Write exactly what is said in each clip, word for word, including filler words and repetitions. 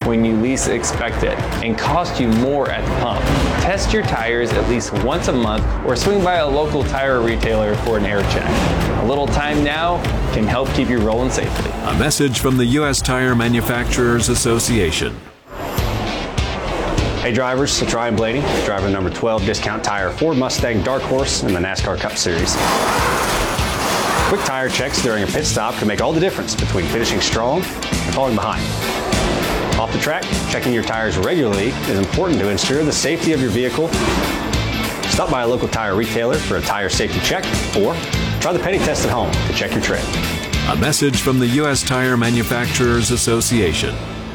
when you least expect it and cost you more at the pump. Test your tires at least once a month or swing by a local tire retailer for an air check. A little time now can help keep you rolling safely. A message from the U S Tire Manufacturers Association. Hey drivers, it's Ryan Blaney, driver number twelve Discount Tire Ford Mustang Dark Horse in the NASCAR Cup Series. Quick tire checks during a pit stop can make all the difference between finishing strong and falling behind. Off the track, checking your tires regularly is important to ensure the safety of your vehicle. Stop by a local tire retailer for a tire safety check or try the penny test at home to check your tread. A message from the U S Tire Manufacturers Association.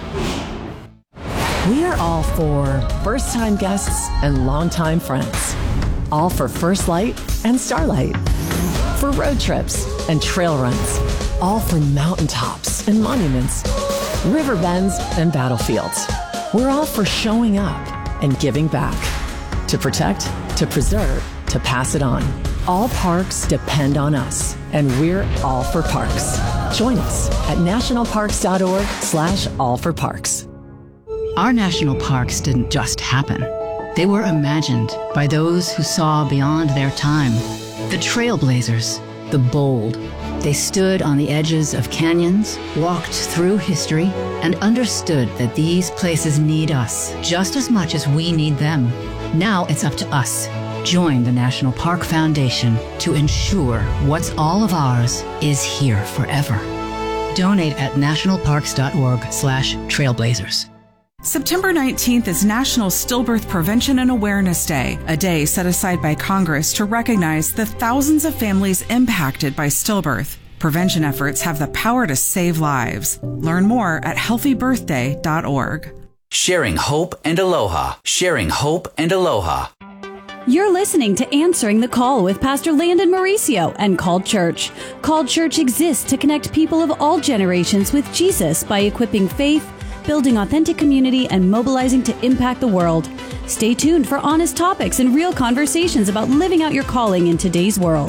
We are all for first-time guests and longtime friends. All for First Light and Starlight. For road trips and trail runs. All for mountaintops and monuments, river bends and battlefields. We're all for showing up and giving back. To protect, to preserve, to pass it on. All parks depend on us, and we're all for parks. Join us at nationalparks.org slash all for parks. Our national parks didn't just happen. They were imagined by those who saw beyond their time. The trailblazers, the bold. They stood on the edges of canyons, walked through history, and understood that these places need us just as much as we need them. Now it's up to us. Join the National Park Foundation to ensure what's all of ours is here forever. Donate at nationalparks.org slash trailblazers. September nineteenth is National Stillbirth Prevention and Awareness Day, a day set aside by Congress to recognize the thousands of families impacted by stillbirth. Prevention efforts have the power to save lives. Learn more at healthy birthday dot org. Sharing hope and aloha. Sharing hope and aloha. You're listening to Answering the Call with Pastor Landon Mauricio and Called Church. Called Church exists to connect people of all generations with Jesus by equipping faith, building authentic community, and mobilizing to impact the world. Stay tuned for honest topics and real conversations about living out your calling in today's world.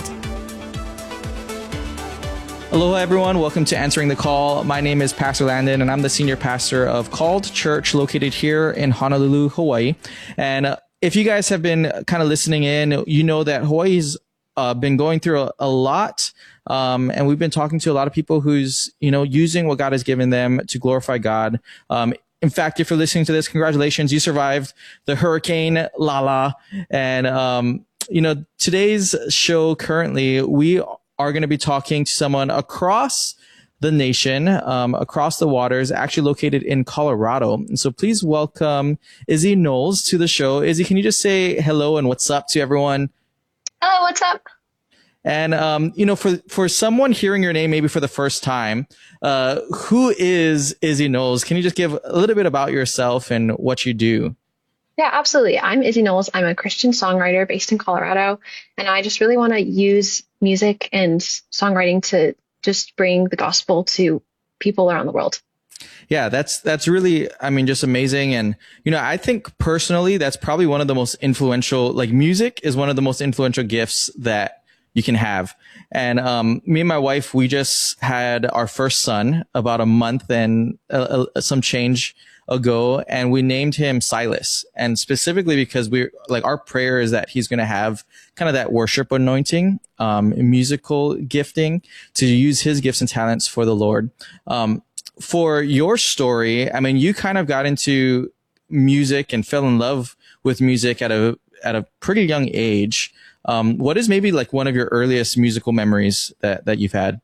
Aloha, everyone. Welcome to Answering the Call. My name is Pastor Landon, and I'm the senior pastor of Called Church located here in Honolulu, Hawaii. And uh, if you guys have been kind of listening in, you know that Hawaii's uh, been going through a, a lot. Um, and we've been talking to a lot of people who's, you know, using what God has given them to glorify God. Um, in fact, if you're listening to this, congratulations, you survived the Hurricane Lala. And, um, you know, today's show currently, we are going to be talking to someone across the nation, um, across the waters, actually located in Colorado. And so please welcome Izzy Knowles to the show. Izzy, can you just say hello and what's up to everyone? Hello, what's up? And, um, you know, for, for someone hearing your name, maybe for the first time, uh, who is Izzy Knowles? Can you just give a little bit about yourself and what you do? Yeah, absolutely. I'm Izzy Knowles. I'm a Christian songwriter based in Colorado, and I just really want to use music and songwriting to just bring the gospel to people around the world. Yeah, that's, that's really, I mean, just amazing. And, you know, I think personally, that's probably one of the most influential, like music is one of the most influential gifts that you can have. And, um, me and my wife, we just had our first son about a month and uh, uh, some change ago, and we named him Silas. And specifically because we're like, our prayer is that he's going to have kind of that worship anointing, um, musical gifting to use his gifts and talents for the Lord. Um, for your story, I mean, you kind of got into music and fell in love with music at a, at a pretty young age. Um, what is maybe like one of your earliest musical memories that, that you've had?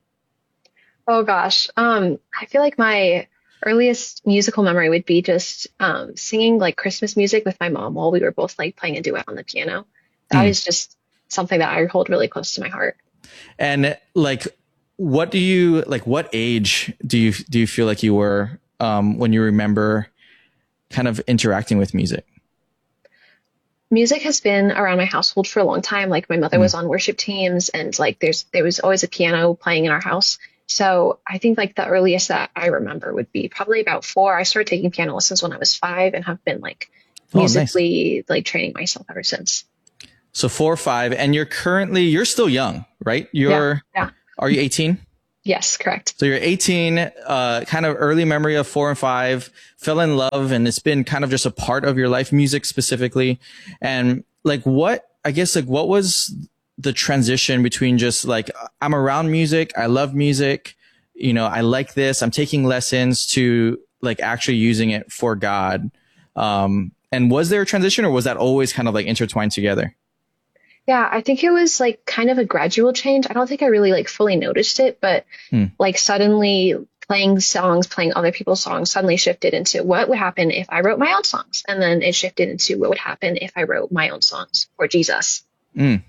Oh gosh. Um, I feel like my earliest musical memory would be just, um, singing like Christmas music with my mom while we were both like playing a duet on the piano. That mm. is just something that I hold really close to my heart. And like, what do you, like, what age do you, do you feel like you were, um, when you remember kind of interacting with music? Music has been around my household for a long time. Like my mother mm. was on worship teams, and like there's, there was always a piano playing in our house. So I think like the earliest that I remember would be probably about four. I started taking piano lessons when I was five and have been like musically oh, nice. like training myself ever since. So four or five, and you're currently, you're still young, right? You're, yeah, yeah. Are you eighteen? Yes, correct. So you're eighteen, uh, kind of early memory of four and five, fell in love, and it's been kind of just a part of your life, music specifically. And like, what, I guess, like, what was the transition between just like, I'm around music, I love music, you know, I like this, I'm taking lessons, to like actually using it for God? Um, and was there a transition, or was that always kind of like intertwined together? Yeah, I think it was like kind of a gradual change. I don't think I really like fully noticed it, but hmm. like suddenly playing songs, playing other people's songs suddenly shifted into what would happen if I wrote my own songs. And then it shifted into what would happen if I wrote my own songs for Jesus. Mm.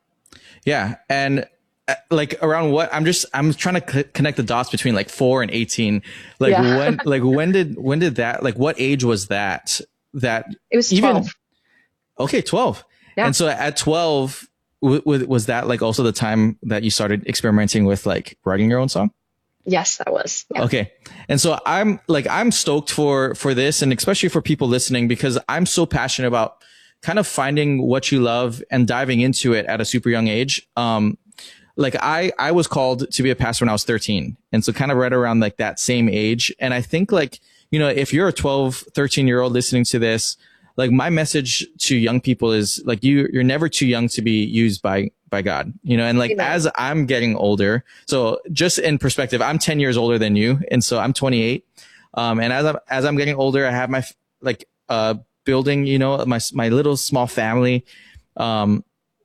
Yeah. And uh, like around what I'm just, I'm trying to c- connect the dots between like four and eighteen. Like yeah. when, like when did, when did that, like what age was that, that it was twelve. Even, okay. twelve. Yeah. And so at twelve, w- w- was that like also the time that you started experimenting with like writing your own song? Yes, that was. Yeah. Okay. And so I'm like, I'm stoked for, for this, and especially for people listening, because I'm so passionate about kind of finding what you love and diving into it at a super young age. Um, like I, I was called to be a pastor when I was thirteen. And so kind of right around like that same age. And I think like, you know, if you're a twelve, thirteen year old listening to this, like my message to young people is like, you, you're never too young to be used by, by God, you know, and like, Amen. As I'm getting older, so just in perspective, I'm ten years older than you. And so I'm twenty-eight. Um, and as I'm, as I'm getting older, I have my, like, uh, building, you know, my, my little small family. Um,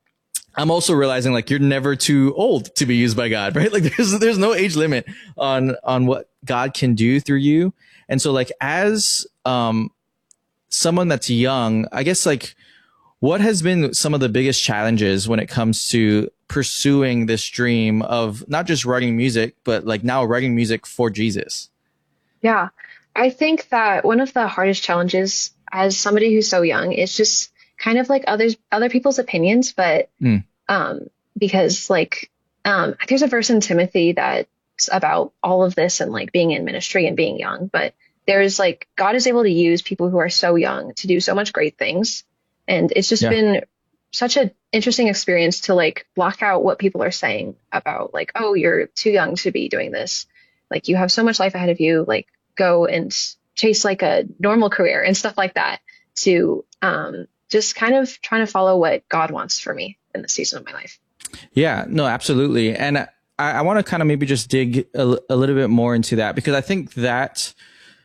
I'm also realizing like, you're never too old to be used by God, right? Like there's, there's no age limit on, on what God can do through you. And so like, as, um, someone that's young, I guess like what has been some of the biggest challenges when it comes to pursuing this dream of not just writing music, but like now writing music for Jesus? Yeah, I think that one of the hardest challenges as somebody who's so young is just kind of like others, other people's opinions, but mm. um, because like um, there's a verse in Timothy that's about all of this and like being in ministry and being young, but there's like, God is able to use people who are so young to do so much great things. And it's just yeah. been such an interesting experience to like block out what people are saying about like, oh, you're too young to be doing this. Like you have so much life ahead of you, like go and chase like a normal career and stuff like that, to um, just kind of trying to follow what God wants for me in this season of my life. Yeah, no, absolutely. And I, I want to kind of maybe just dig a, a little bit more into that, because I think that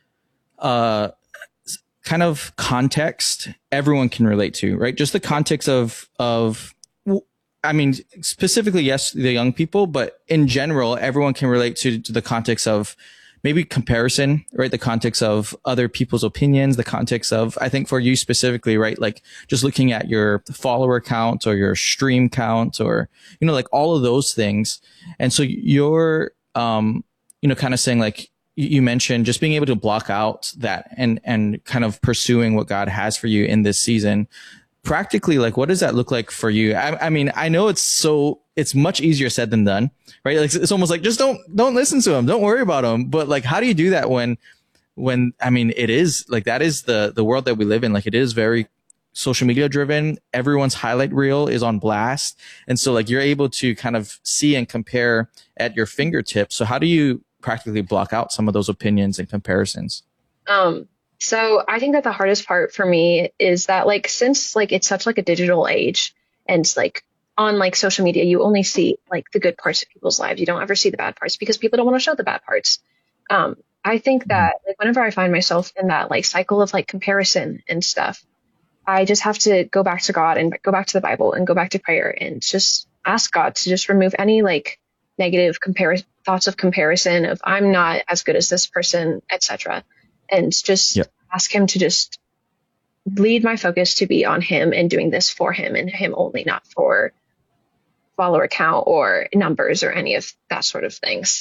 uh, kind of context everyone can relate to, right? Just the context of, of, I mean, specifically, yes, the young people, but in general, everyone can relate to, to the context of maybe comparison, right? The context of other people's opinions, the context of, I think for you specifically, right? Like just looking at your follower count or your stream count, or, you know, like all of those things. And so you're, um, you know, kind of saying like, you mentioned just being able to block out that and, and kind of pursuing what God has for you in this season. Practically, like, what does that look like for you? I, I mean, I know it's so, it's much easier said than done, right? Like, it's almost like, just don't, don't listen to them. Don't worry about them. But like, how do you do that when, when, I mean, it is like, that is the, the world that we live in. Like, it is very social media driven. Everyone's highlight reel is on blast. And so like, you're able to kind of see and compare at your fingertips. So how do you practically block out some of those opinions and comparisons? Um, so I think that the hardest part for me is that like, since like it's such like a digital age, and like on like social media, you only see like the good parts of people's lives. You don't ever see the bad parts because people don't want to show the bad parts. Um, I think that like whenever I find myself in that like cycle of like comparison and stuff, I just have to go back to God and go back to the Bible and go back to prayer and just ask God to just remove any like negative compar- thoughts of comparison of I'm not as good as this person, et cetera. And just yep. ask him to just lead my focus to be on him and doing this for him and him only, not for follower count or numbers or any of that sort of things.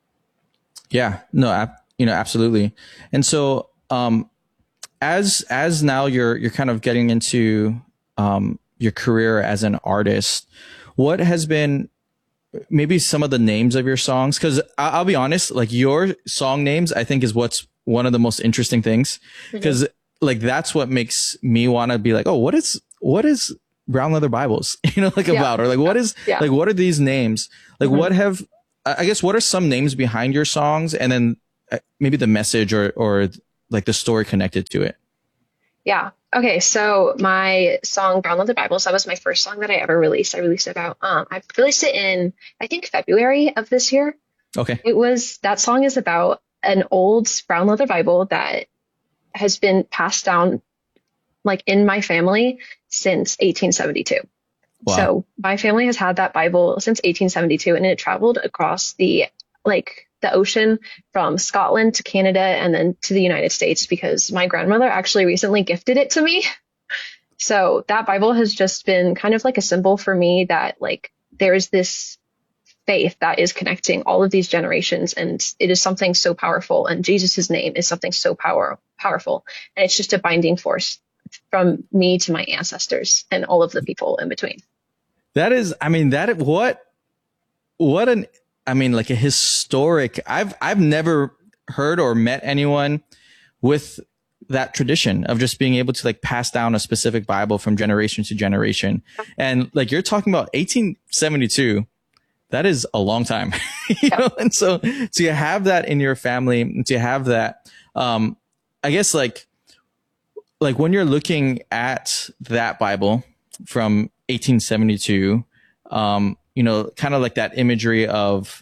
Yeah, no, ab- you know, absolutely. And so, um, as, as now you're, you're kind of getting into, um, your career as an artist, what has been maybe some of the names of your songs? Cause I'll be honest, like your song names, I think is what's one of the most interesting things. Mm-hmm. Cause like, that's what makes me want to be like, oh, what is, what is Brown Leather Bibles, you know, like yeah. about, or like, what is, yeah. like, what are these names? Like, mm-hmm. what have, I guess, what are some names behind your songs, and then maybe the message or, or like the story connected to it? Yeah. Okay. So my song Brown Leather Bibles, that was my first song that I ever released. I released it about, um, I released it in, I think, February of this year. Okay. It was, that song is about an old brown leather Bible that has been passed down like in my family since eighteen seventy-two. Wow. So my family has had that Bible since eighteen seventy-two, and it traveled across the, like the ocean from Scotland to Canada and then to the United States, because my grandmother actually recently gifted it to me. So that Bible has just been kind of like a symbol for me that like there's this faith that is connecting all of these generations, and it is something so powerful, and Jesus's name is something so power powerful. And it's just a binding force from me to my ancestors and all of the people in between. That is, I mean, that, what, what an, I mean, like a historic, I've, I've never heard or met anyone with that tradition of just being able to like pass down a specific Bible from generation to generation. And like, you're talking about eighteen seventy-two. That is a long time, you know? And so, so you have that in your family, and to have that, um, I guess like, like when you're looking at that Bible from eighteen seventy-two, um, you know, kind of like that imagery of,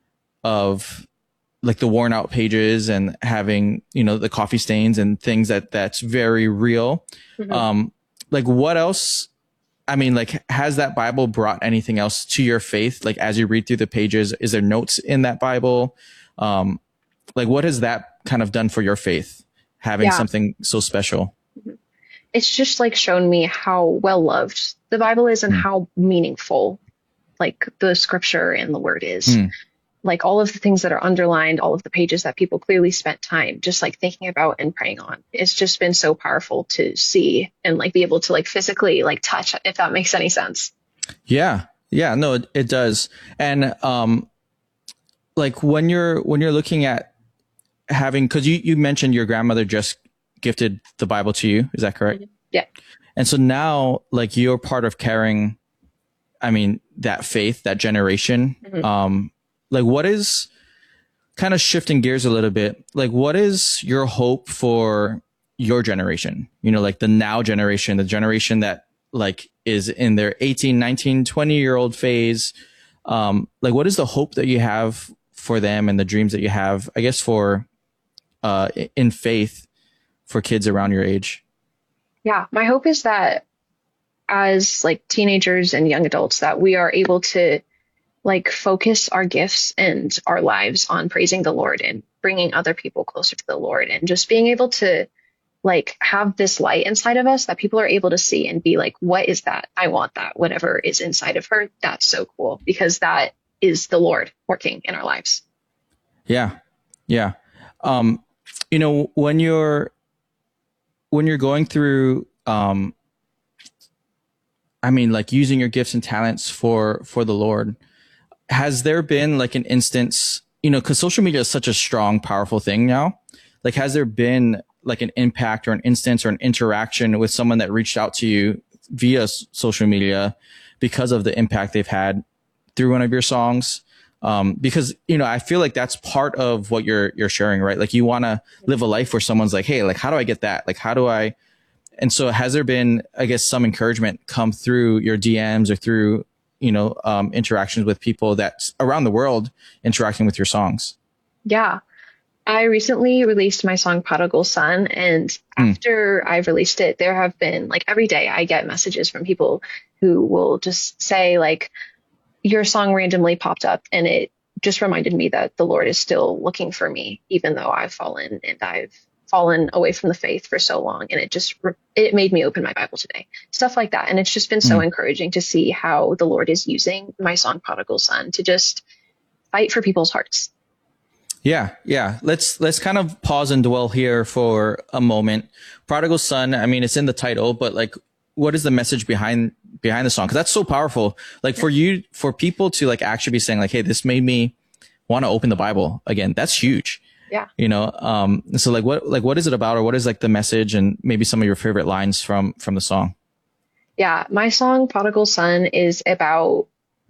of like the worn out pages and having, you know, the coffee stains and things that that's very real. Mm-hmm. Um, like what else? I mean, like, has that Bible brought anything else to your faith? Like, as you read through the pages, is there notes in that Bible? Um, like, what has that kind of done for your faith, having yeah. something so special? It's just like shown me how well loved the Bible is, and mm. how meaningful, like, the scripture and the word is. Mm. Like all of the things that are underlined, all of the pages that people clearly spent time just like thinking about and praying on. It's just been so powerful to see and like be able to like physically like touch, if that makes any sense. Yeah. Yeah, no, it, it does. And, um, like when you're, when you're looking at having, cause you, you mentioned your grandmother just gifted the Bible to you. Is that correct? Mm-hmm. Yeah. And so now like you're part of carrying, I mean, that faith, that generation, mm-hmm. um, like what is kind of shifting gears a little bit? Like what is your hope for your generation? You know, like the now generation, the generation that like is in their eighteen, nineteen, twenty year old phase. Um, like what is the hope that you have for them and the dreams that you have, I guess, for, uh, in faith for kids around your age? Yeah. My hope is that as like teenagers and young adults, that we are able to like focus our gifts and our lives on praising the Lord and bringing other people closer to the Lord, and just being able to like have this light inside of us that people are able to see and be like, what is that? I want that. Whatever is inside of her. That's so cool, because that is the Lord working in our lives. Yeah. Yeah. Um, you know, when you're, when you're going through, um, I mean, like using your gifts and talents for, for the Lord, has there been like an instance, you know, because social media is such a strong, powerful thing now. Like, has there been like an impact or an instance or an interaction with someone that reached out to you via social media because of the impact they've had through one of your songs? Um, because, you know, I feel like that's part of what you're, you're sharing, right? Like you want to live a life where someone's like, hey, like, how do I get that? Like, how do I? And so has there been, I guess, some encouragement come through your D Ms or through, you know, um, interactions with people that's around the world interacting with your songs? Yeah. I recently released my song Prodigal Son, and mm. after I've released it, there have been like every day I get messages from people who will just say like, your song randomly popped up and it just reminded me that the Lord is still looking for me, even though I've fallen and I've fallen away from the faith for so long. And it just, it made me open my Bible today, stuff like that. And it's just been so mm. encouraging to see how the Lord is using my song Prodigal Son to just fight for people's hearts. Yeah. Yeah. Let's, let's kind of pause and dwell here for a moment. Prodigal Son. I mean, it's in the title, but like, what is the message behind, behind the song? Cause that's so powerful. Like for you, for people to like actually be saying like, hey, this made me want to open the Bible again. That's huge. Yeah. You know, um, so like what, like what is it about, or what is like the message and maybe some of your favorite lines from, from the song? Yeah. My song Prodigal Son is about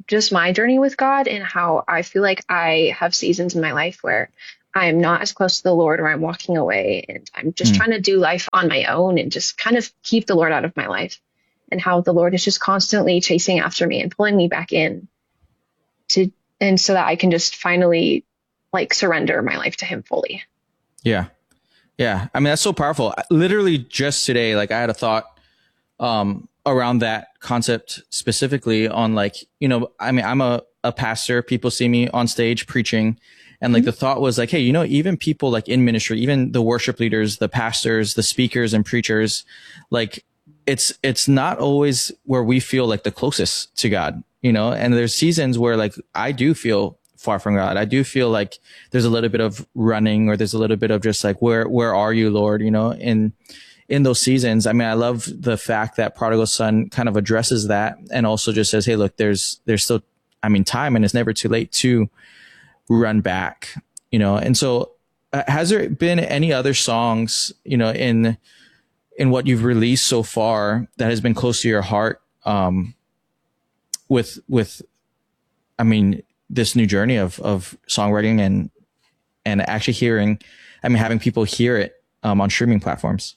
just my journey with God and how I feel like I have seasons in my life where I'm not as close to the Lord, or I'm walking away and I'm just mm. trying to do life on my own and just kind of keep the Lord out of my life, and how the Lord is just constantly chasing after me and pulling me back in to, and so that I can just finally like surrender my life to him fully. Yeah. Yeah. I mean, that's so powerful. Literally just today, like I had a thought, um, around that concept specifically on like, you know, I mean, I'm a, a pastor. People see me on stage preaching. And like mm-hmm. the thought was like, hey, you know, even people like in ministry, even the worship leaders, the pastors, the speakers and preachers, like it's, it's not always where we feel like the closest to God, you know, and there's seasons where like I do feel far from God. I do feel like there's a little bit of running, or there's a little bit of just like, where, where are you, Lord? You know, in, in those seasons. I mean, I love the fact that Prodigal Son kind of addresses that and also just says, hey, look, there's, there's still, I mean, time, and it's never too late to run back, you know? And so uh, has there been any other songs, you know, in, in what you've released so far that has been close to your heart, um, with, with, I mean, this new journey of, of songwriting and, and actually hearing, I mean, having people hear it, um, on streaming platforms?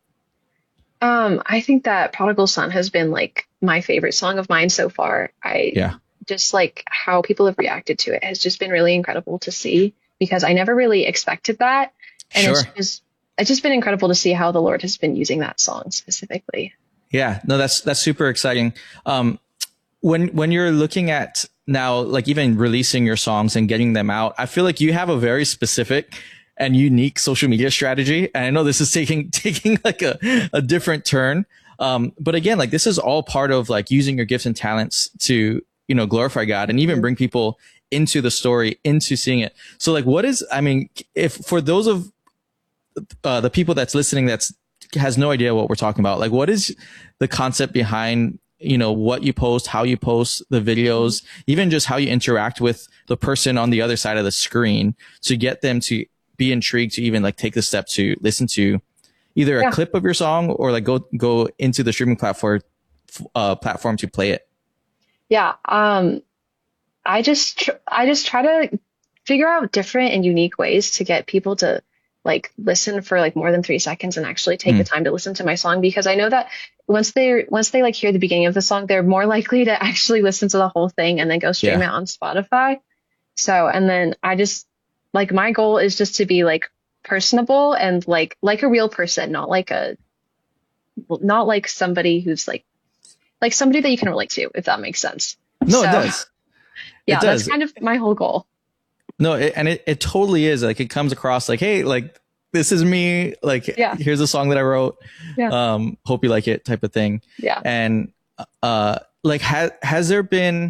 Um, I think that Prodigal Son has been like my favorite song of mine so far. I, yeah. just like how people have reacted to it has just been really incredible to see, because I never really expected that. And sure. it's just, it's just been incredible to see how the Lord has been using that song specifically. Yeah, no, that's, that's super exciting. Um, when, when you're looking at now, like even releasing your songs and getting them out, I feel like you have a very specific and unique social media strategy. And I know this is taking, taking like a, a different turn. Um, but again, like this is all part of like using your gifts and talents to, you know, glorify God and even bring people into the story, into seeing it. So like, what is, I mean, if for those of uh, the people that's listening, that's has no idea what we're talking about, like what is the concept behind, you know, what you post, how you post the videos, even just how you interact with the person on the other side of the screen to get them to be intrigued to even like take the step to listen to either a yeah. clip of your song or like go, go into the streaming platform, uh, platform to play it? Yeah. Um, I just, tr- I just try to figure out different and unique ways to get people to like listen for like more than three seconds and actually take mm. the time to listen to my song, because I know that once they, once they like hear the beginning of the song, they're more likely to actually listen to the whole thing and then go stream yeah. it on Spotify. So, and then I just like, my goal is just to be like personable and like, like a real person, not like a, not like somebody who's like, like somebody that you can relate to, if that makes sense. No, so, it does. Yeah, it does. That's kind of my whole goal. No, it, and it, it totally is. Like it comes across like, hey, like this is me. Like, yeah. here's a song that I wrote. Yeah. Um, hope you like it, type of thing. Yeah. And uh, like, has has there been?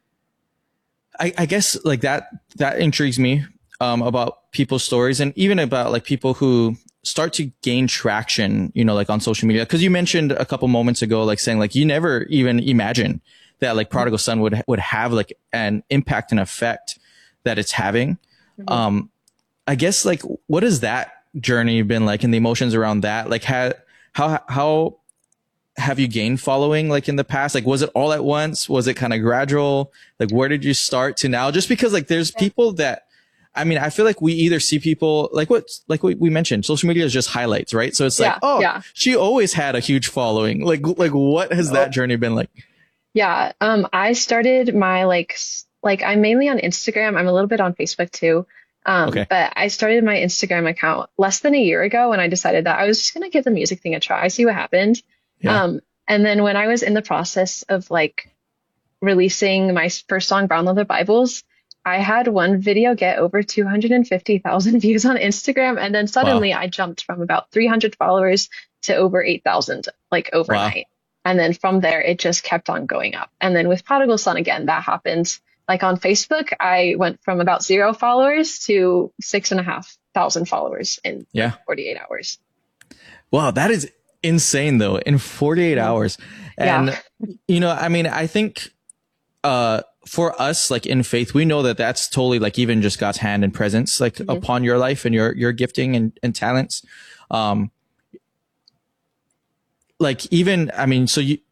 I, I guess like that that intrigues me um, about people's stories, and even about like people who start to gain traction, you know, like on social media. Cause you mentioned a couple moments ago, like saying like, you never even imagined that like Prodigal Son would, would have like an impact and effect that it's having. Mm-hmm. Um, I guess like, what has that journey been like and the emotions around that? Like how, how, how have you gained following like in the past? Like, was it all at once? Was it kind of gradual? Like, where did you start to now? Just because like, there's people that, I mean, I feel like we either see people like what, like what we mentioned, social media is just highlights, right? So it's yeah, like, oh, yeah. she always had a huge following. Like, like what has that journey been like? Yeah. Um, I started my like, like I'm mainly on Instagram. I'm a little bit on Facebook too. Um, okay. but I started my Instagram account less than a year ago when I decided that I was just going to give the music thing a try, see what happened. Yeah. Um, and then when I was in the process of like releasing my first song, Brown Leather Bibles, I had one video get over two hundred fifty thousand views on Instagram. And then suddenly wow. I jumped from about three hundred followers to over eight thousand, like overnight. Wow. And then from there, it just kept on going up. And then with Prodigal Son again, that happened. Like on Facebook, I went from about zero followers to six and a half thousand followers in yeah. forty-eight hours. Wow. That is insane though. In forty-eight hours. And, yeah. you know, I mean, I think, uh, for us, like in faith, we know that that's totally like even just God's hand and presence, like mm-hmm. upon your life and your, your gifting and, and talents. Um, like even, I mean, so you,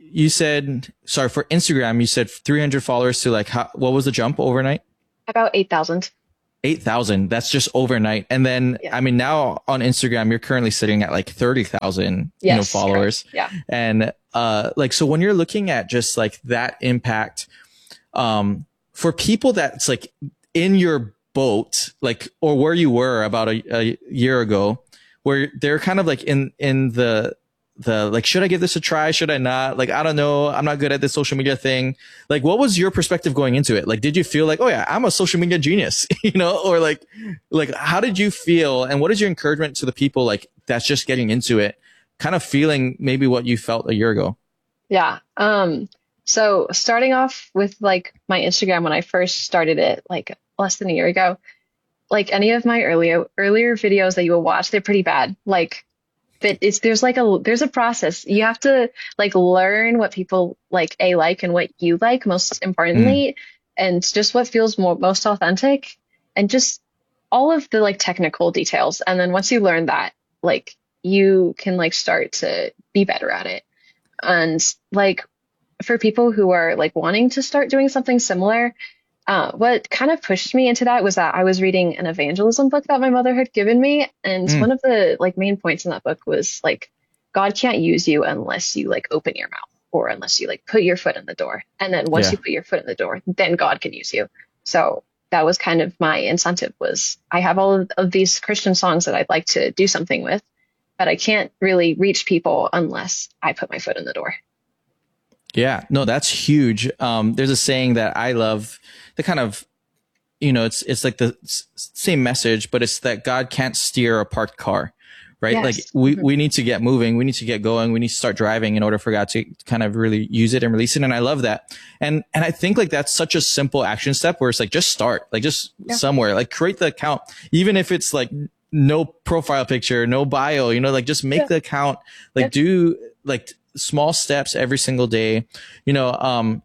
you said, sorry, for Instagram, you said three hundred followers to like, how, what was the jump overnight? About eight thousand. eight thousand. That's just overnight. And then, yeah. I mean, now on Instagram, you're currently sitting at like thirty thousand, yes, you know, followers. Correct. Yeah. And, uh, like, so when you're looking at just like that impact, um, for people that's like in your boat, like, or where you were about a, a year ago, where they're kind of like in, in the, the, like, should I give this a try? Should I not? Like, I don't know. I'm not good at this social media thing. Like, what was your perspective going into it? Like, did you feel like, oh yeah, I'm a social media genius, you know, or like, like, how did you feel? And what is your encouragement to the people like that's just getting into it, kind of feeling maybe what you felt a year ago? Yeah. Um, so starting off with like my Instagram, when I first started it, like less than a year ago, like any of my earlier, earlier videos that you will watch, they're pretty bad. Like, but it's, there's like a, there's a process. You have to like learn what people like, a like and what you like most importantly, mm. and just what feels more, most authentic, and just all of the like technical details. And then once you learn that, like you can like start to be better at it. And like for people who are like wanting to start doing something similar, Uh, what kind of pushed me into that was that I was reading an evangelism book that my mother had given me. And mm. one of the like main points in that book was like, God can't use you unless you like open your mouth, or unless you like put your foot in the door. And then once yeah. you put your foot in the door, then God can use you. So that was kind of my incentive. Was I have all of, of these Christian songs that I'd like to do something with, but I can't really reach people unless I put my foot in the door. Yeah, no, that's huge. Um, there's a saying that I love, the kind of, you know, it's, it's like the s- same message, but it's that God can't steer a parked car, right? Yes. Like we, we need to get moving. We need to get going. We need to start driving in order for God to kind of really use it and release it. And I love that. And, and I think like that's such a simple action step where it's like, just start, like just yeah. somewhere, like create the account, even if it's like no profile picture, no bio, you know, like just make yeah. the account, like yeah. do like small steps every single day, you know. um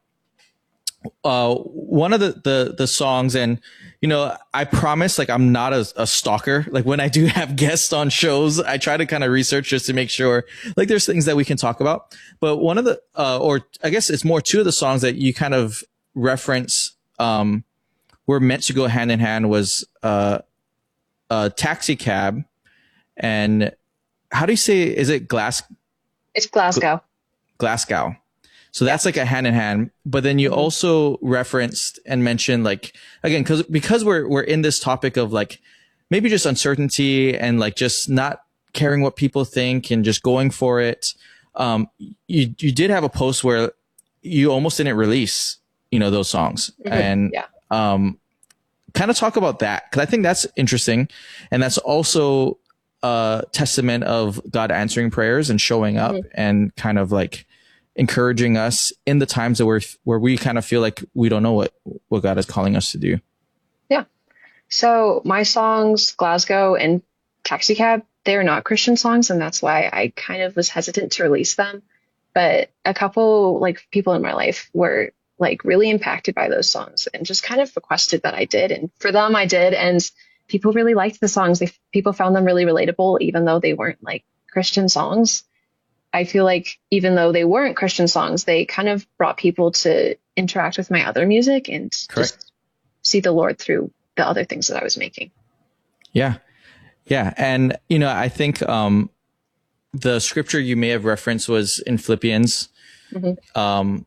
uh one of the the the songs, and you know, I promise like I'm not a, a stalker. Like when I do have guests on shows, I try to kind of research just to make sure like there's things that we can talk about. But one of the uh or I guess it's more two of the songs that you kind of reference um were meant to go hand in hand was uh uh Taxi Cab, and how do you say, is it Glass It's Glasgow. Glasgow. So that's like a hand in hand. But then you mm-hmm. also referenced and mentioned like, again, because because we're we're in this topic of like maybe just uncertainty and like just not caring what people think and just going for it. Um, you you did have a post where you almost didn't release, you know, those songs. Mm-hmm. And yeah. um, kind of talk about that, because I think that's interesting, and that's also Uh, testament of God answering prayers and showing up mm-hmm. and kind of like encouraging us in the times that we're, where we kind of feel like we don't know what, what God is calling us to do. Yeah. So my songs, Glasgow and Taxi Cab, they're not Christian songs. And that's why I kind of was hesitant to release them. But a couple like people in my life were like really impacted by those songs and just kind of requested that I did. And for them, I did. And people really liked the songs. They, people found them really relatable, even though they weren't like Christian songs. I feel like even though they weren't Christian songs, they kind of brought people to interact with my other music and Correct. Just see the Lord through the other things that I was making. Yeah. Yeah. And, you know, I think um, the scripture you may have referenced was in Philippians mm-hmm. um,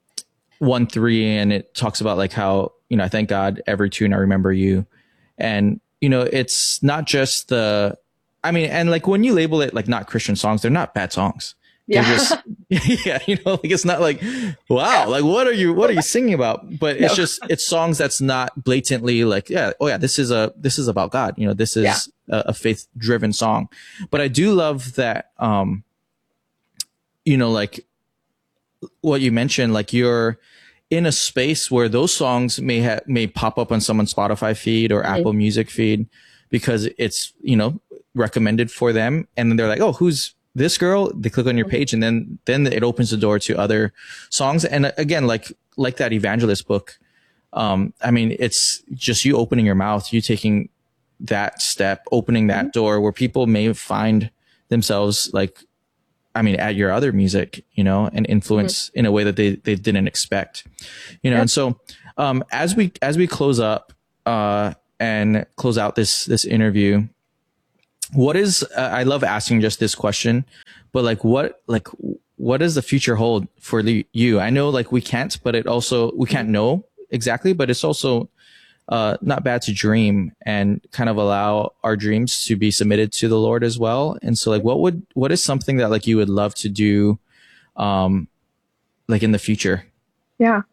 one three, and it talks about like how, you know, I thank God every tune I remember you. And, you know, it's not just the, I mean, and like when you label it like not Christian songs, they're not bad songs. Yeah. They're just, yeah, you know, like it's not like, wow, like what are you, what are you singing about? But no. it's just, it's songs that's not blatantly like, yeah, oh yeah, this is a, this is about God. You know, this is yeah. a, a faith driven song. But I do love that, um, you know, like what you mentioned, like you're in a space where those songs may have, may pop up on someone's Spotify feed or mm-hmm. Apple Music feed because it's, you know, recommended for them. And then they're like, oh, who's this girl? They click on your page, and then, then it opens the door to other songs. And again, like, like that evangelist book. Um, I mean, it's just you opening your mouth, you taking that step, opening that mm-hmm. door where people may find themselves like I mean, at your other music, you know, and influence mm-hmm. in a way that they, they didn't expect, you know? Yep. And so, um, as we, as we close up, uh, and close out this, this interview, what is, uh, I love asking just this question, but like, what, like, what does the future hold for the, you? I know like we can't, but it also, we can't know exactly, but it's also, uh, not bad to dream and kind of allow our dreams to be submitted to the Lord as well. And so like, what would, what is something that like you would love to do, um, like in the future? Yeah.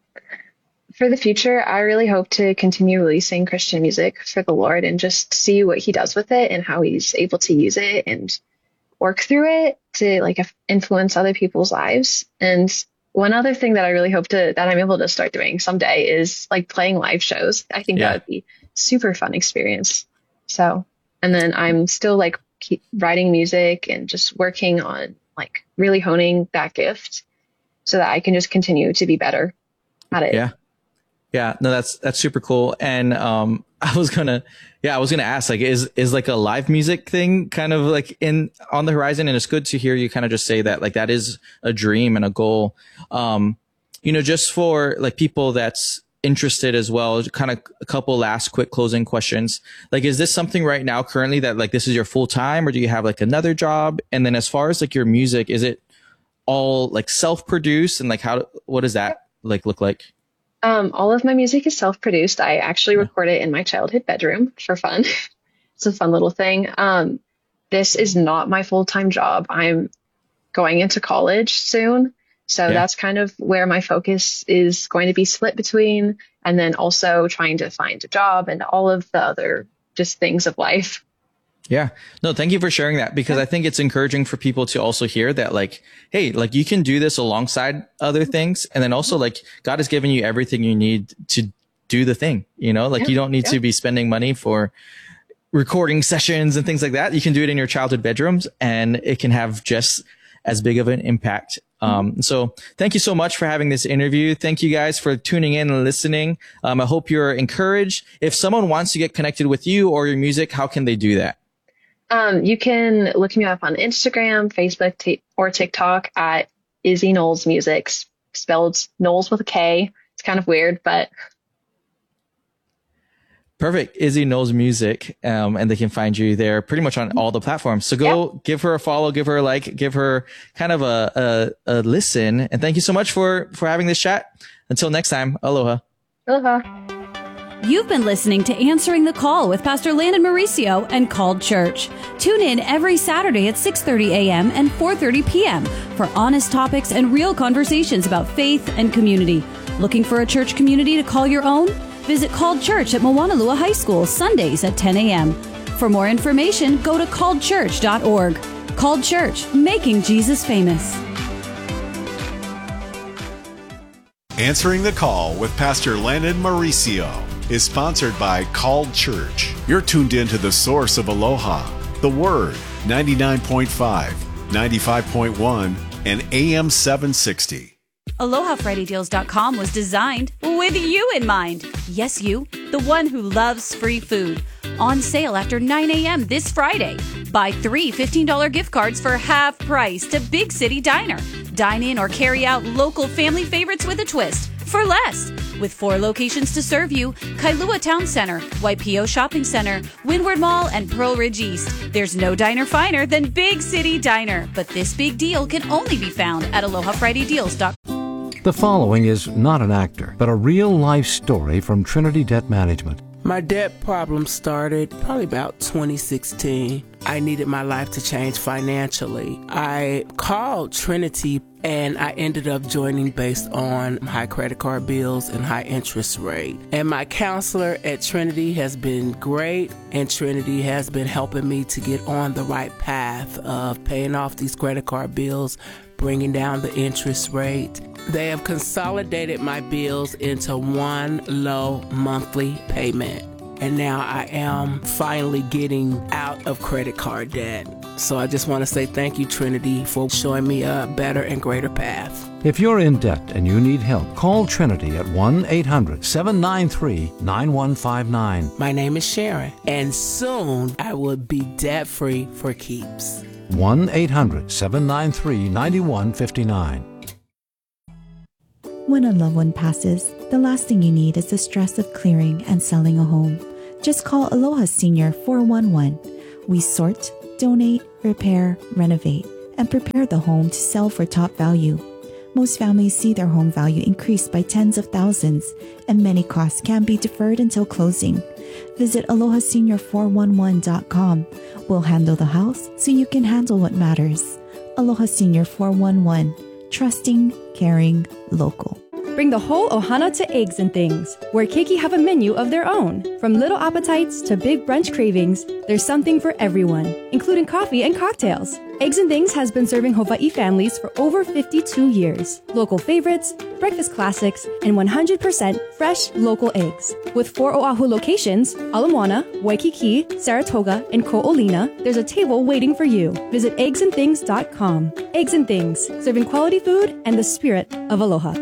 For the future, I really hope to continue releasing Christian music for the Lord and just see what he does with it and how he's able to use it and work through it to like influence other people's lives. And one other thing that I really hope to, that I'm able to start doing someday is like playing live shows. I think yeah. that would be super fun experience. So, and then I'm still like keep writing music and just working on like really honing that gift so that I can just continue to be better at it. Yeah. Yeah. No, that's, that's super cool. And, um, I was gonna, yeah, I was gonna ask, like, is, is like a live music thing kind of like in, on the horizon? And it's good to hear you kind of just say that, like, that is a dream and a goal. Um, you know, just for like people that's interested as well, kind of a couple last quick closing questions. Like, is this something right now currently that like this is your full time, or do you have like another job? And then as far as like your music, is it all like self-produced, and like how, what does that like look like? Um, all of my music is self-produced. I actually record it in my childhood bedroom for fun. It's a fun little thing. Um, this is not my full-time job. I'm going into college soon. So yeah. that's kind of where my focus is going to be split between, and then also trying to find a job and all of the other just things of life. Yeah. No, thank you for sharing that, because I think it's encouraging for people to also hear that, like, hey, like you can do this alongside other things. And then also like God has given you everything you need to do the thing, you know, like yeah, you don't need yeah. to be spending money for recording sessions and things like that. You can do it in your childhood bedrooms and it can have just as big of an impact. Um, so thank you so much for having this interview. Thank you guys for tuning in and listening. Um, I hope you're encouraged. If someone wants to get connected with you or your music, how can they do that? Um, you can look me up on Instagram, Facebook, t- or TikTok at Izzy Knowles Music, spelled Knowles with a K. It's kind of weird, but perfect. Izzy Knowles Music. Um, and they can find you there pretty much on all the platforms. So go yep. give her a follow, give her a like, give her kind of a, a, a listen. And thank you so much for, for having this chat. Until next time. Aloha. Aloha. You've been listening to Answering the Call with Pastor Landon Mauricio and Called Church. Tune in every Saturday at six thirty a.m. and four thirty p.m. for honest topics and real conversations about faith and community. Looking for a church community to call your own? Visit Called Church at Moanalua High School Sundays at ten a.m. For more information, go to called church dot org. Called Church, making Jesus famous. Answering the Call with Pastor Landon Mauricio is sponsored by Called Church. You're tuned in to the source of Aloha, the Word, ninety-nine point five, ninety-five point one, and A M seven sixty. Aloha Friday Deals dot com was designed with you in mind. Yes, you, the one who loves free food. On sale after nine a.m. this Friday. Buy three fifteen dollars gift cards for half price to Big City Diner. Dine in or carry out local family favorites with a twist for less. With four locations to serve you: Kailua Town Center, Waipio Shopping Center, Windward Mall, and Pearl Ridge East. There's no diner finer than Big City Diner. But this big deal can only be found at Aloha Friday Deals dot com. The following is not an actor, but a real-life story from Trinity Debt Management. My debt problem started probably about twenty sixteen. I needed my life to change financially. I called Trinity and I ended up joining based on high credit card bills and high interest rate. And my counselor at Trinity has been great, and Trinity has been helping me to get on the right path of paying off these credit card bills, bringing down the interest rate. They have consolidated my bills into one low monthly payment. And now I am finally getting out of credit card debt. So I just want to say thank you, Trinity, for showing me a better and greater path. If you're in debt and you need help, call Trinity at one eight hundred seven nine three nine one five nine. My name is Sharon, and soon I will be debt-free for keeps. one eight hundred seven nine three nine one five nine. When a loved one passes, the last thing you need is the stress of clearing and selling a home. Just call Aloha Senior four one one. We sort, donate, repair, renovate, and prepare the home to sell for top value. Most families see their home value increase by tens of thousands, and many costs can be deferred until closing. Visit aloha senior four one one dot com. We'll handle the house so you can handle what matters. Aloha Senior four one one. Trusting, caring, local. Bring the whole ohana to Eggs and Things, where keiki have a menu of their own. From little appetites to big brunch cravings, there's something for everyone, including coffee and cocktails. Eggs and Things has been serving Hawaii families for over fifty-two years. Local favorites, breakfast classics, and one hundred percent fresh local eggs. With four Oahu locations, Ala Moana, Waikiki, Saratoga, and Ko'olina, there's a table waiting for you. Visit eggs and things dot com. Eggs and Things, serving quality food and the spirit of aloha.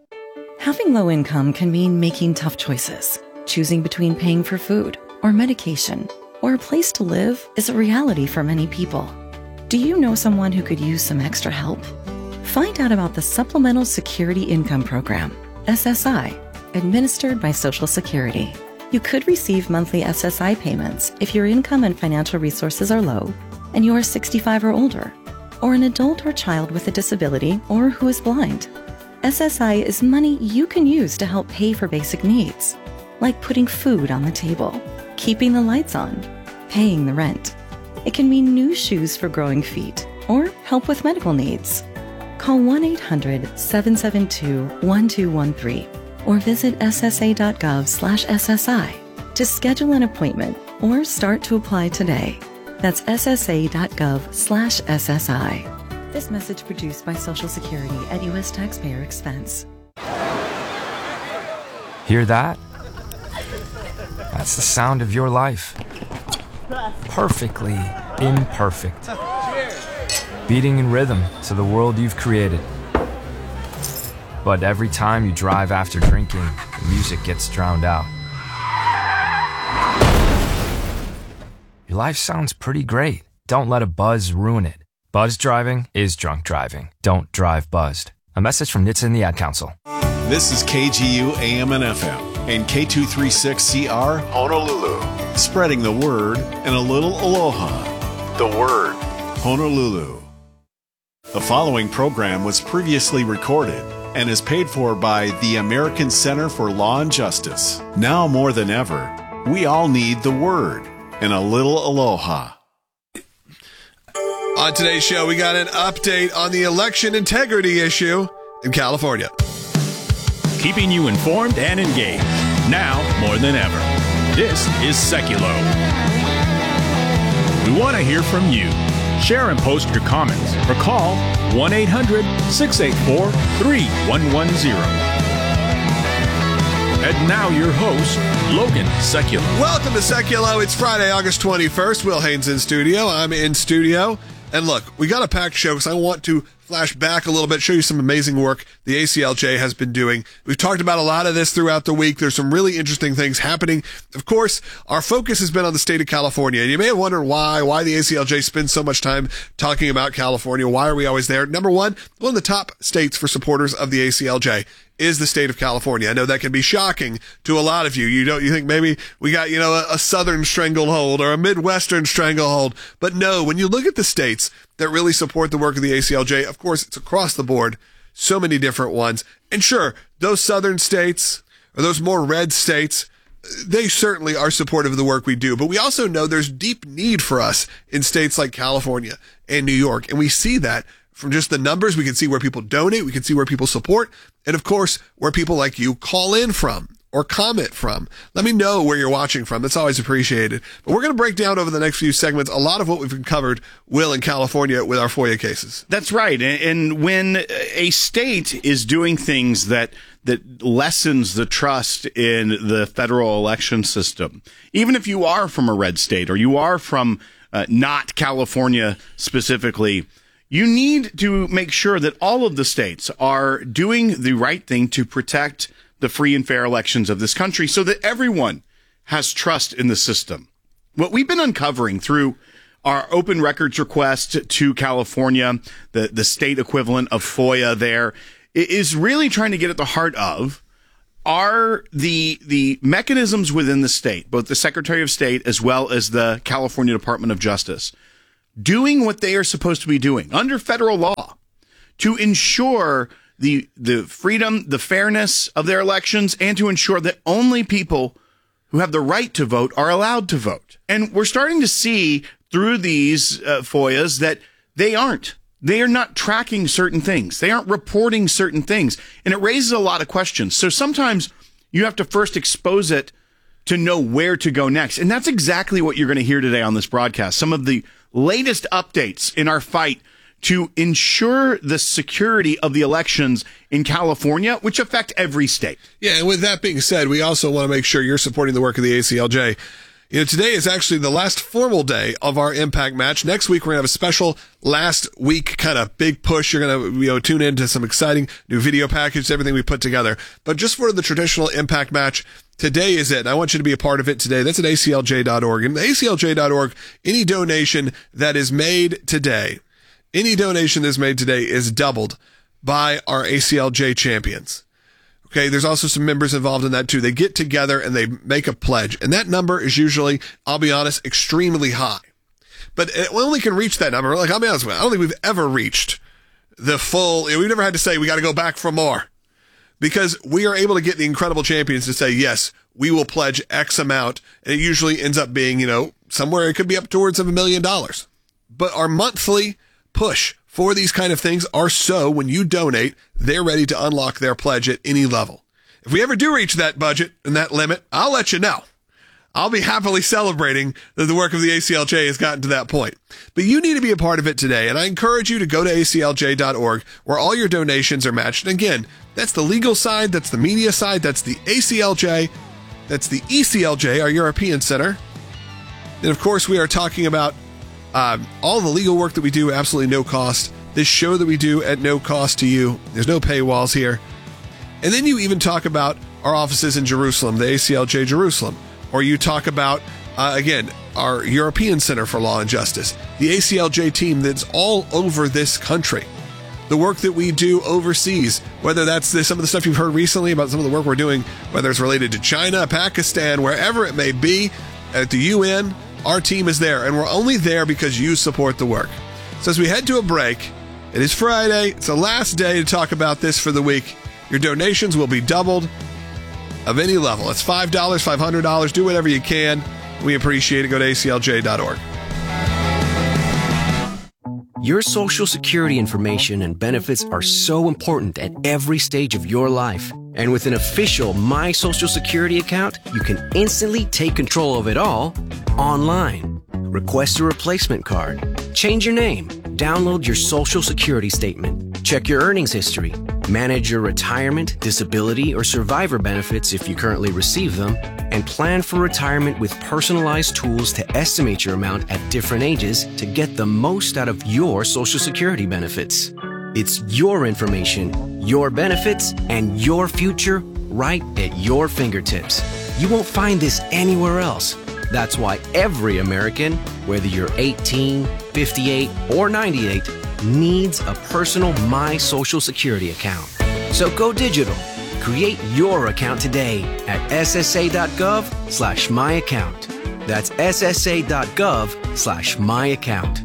Having low income can mean making tough choices. Choosing between paying for food or medication or a place to live is a reality for many people. Do you know someone who could use some extra help? Find out about the Supplemental Security Income Program, S S I, administered by Social Security. You could receive monthly S S I payments if your income and financial resources are low and you are sixty-five or older, or an adult or child with a disability or who is blind. S S I is money you can use to help pay for basic needs, like putting food on the table, keeping the lights on, paying the rent. It can mean new shoes for growing feet or help with medical needs. Call one eight hundred seven seven two one two one three or visit s s a dot gov slash S S I to schedule an appointment or start to apply today. That's s s a dot gov slash S S I. This message produced by Social Security at U S taxpayer expense. Hear that? That's the sound of your life. Perfectly imperfect. Beating in rhythm to the world you've created. But every time you drive after drinking, the music gets drowned out. Your life sounds pretty great. Don't let a buzz ruin it. Buzz driving is drunk driving. Don't drive buzzed. A message from N H T S A and the Ad Council. This is K G U A M and F M and K two thirty-six C R Honolulu. Spreading the word and a little aloha. The word, Honolulu. The following program was previously recorded and is paid for by the American Center for Law and Justice. Now more than ever, we all need the word and a little aloha. On today's show, we got an update on the election integrity issue in California. Keeping you informed and engaged, now more than ever. This is Seculo. We want to hear from you. Share and post your comments or call one eight hundred six eight four three one one zero. And now your host, Logan Seculo. Welcome to Seculo. It's Friday, August twenty-first. Will Haynes in studio. I'm in studio. And look, we got a packed show because I want to flash back a little bit, show you some amazing work the A C L J has been doing. We've talked about a lot of this throughout the week. There's some really interesting things happening. Of course, our focus has been on the state of California. And you may have wondered why, why the A C L J spends so much time talking about California. Why are we always there? Number one, one of the top states for supporters of the A C L J is the state of California. I know that can be shocking to a lot of you. You don't, you think maybe we got, you know, a, a southern stranglehold or a Midwestern stranglehold. But no, when you look at the states that really support the work of the A C L J, of course, it's across the board, so many different ones. And sure, those southern states or those more red states, they certainly are supportive of the work we do. But we also know there's deep need for us in states like California and New York. And we see that from just the numbers. We can see where people donate. We can see where people support. And of course, where people like you call in from or comment from. Let me know where you're watching from. That's always appreciated. But we're going to break down over the next few segments a lot of what we've covered, Will, in California with our FOIA cases. That's right. And when a state is doing things that that lessens the trust in the federal election system, even if you are from a red state or you are from uh, not California specifically, you need to make sure that all of the states are doing the right thing to protect the free and fair elections of this country so that everyone has trust in the system. What we've been uncovering through our open records request to California, the, the state equivalent of FOIA there, is really trying to get at the heart of, are the the mechanisms within the state, both the Secretary of State as well as the California Department of Justice, doing what they are supposed to be doing under federal law to ensure the the freedom, the fairness of their elections, and to ensure that only people who have the right to vote are allowed to vote. And we're starting to see through these uh, FOIAs that they aren't. They are not tracking certain things. They aren't reporting certain things. And it raises a lot of questions. So sometimes you have to first expose it to know where to go next. And that's exactly what you're going to hear today on this broadcast. Some of the latest updates in our fight to ensure the security of the elections in California, which affect every state. Yeah, and with that being said, we also want to make sure you're supporting the work of the A C L J. You know, today is actually the last formal day of our Impact Match. Next week, we're going to have a special last week kind of big push. You're going to, you know, tune into some exciting new video package, everything we put together. But just for the traditional Impact Match, today is it. And I want you to be a part of it today. That's at A C L J dot org. And A C L J dot org, any donation that is made today, any donation that is made today is doubled by our A C L J champions. Okay, there's also some members involved in that too. They get together and they make a pledge. And that number is usually, I'll be honest, extremely high. But we only can reach that number. Like, I'll be honest with you, I don't think we've ever reached the full, we've never had to say we got to go back for more. Because we are able to get the incredible champions to say, yes, we will pledge X amount. And it usually ends up being, you know, somewhere it could be up towards of a million dollars. But our monthly push for these kind of things are so when you donate, they're ready to unlock their pledge at any level. If we ever do reach that budget and that limit, I'll let you know. I'll be happily celebrating that the work of the A C L J has gotten to that point. But you need to be a part of it today, and I encourage you to go to A C L J dot org where all your donations are matched. And again, that's the legal side, that's the media side, that's the A C L J, that's the E C L J, our European Center. And of course, we are talking about Um, all the legal work that we do, absolutely no cost. This show that we do at no cost to you. There's no paywalls here. And then you even talk about our offices in Jerusalem, the A C L J Jerusalem. Or you talk about, uh, again, our European Center for Law and Justice, the A C L J team that's all over this country. The work that we do overseas, whether that's the, some of the stuff you've heard recently about some of the work we're doing, whether it's related to China, Pakistan, wherever it may be, at the U N, our team is there, and we're only there because you support the work. So as we head to a break, it is Friday. It's the last day to talk about this for the week. Your donations will be doubled of any level. It's five dollars, five hundred dollars. Do whatever you can. We appreciate it. Go to A C L J dot org. Your Social Security information and benefits are so important at every stage of your life. And with an official My Social Security account, you can instantly take control of it all online. Request a replacement card, change your name, download your Social Security statement, check your earnings history, manage your retirement, disability, or survivor benefits if you currently receive them, and plan for retirement with personalized tools to estimate your amount at different ages to get the most out of your Social Security benefits. It's your information, your benefits, and your future right at your fingertips. You won't find this anywhere else. That's why every American, whether you're eighteen, fifty-eight, or ninety-eight, needs a personal My Social Security account. So go digital. Create your account today at S S A dot gov slash my account. That's S S A dot gov slash my account.